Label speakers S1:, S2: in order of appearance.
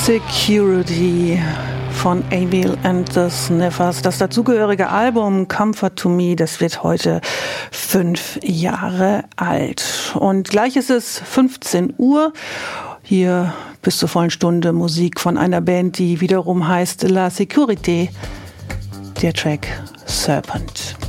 S1: Security von Avril and the Sniffers. Das dazugehörige Album Comfort to Me, das wird heute 5 Jahre alt. Und gleich ist es 15 Uhr. Hier bis zur vollen Stunde Musik von einer Band, die wiederum heißt La Sécurité. Der Track Serpent.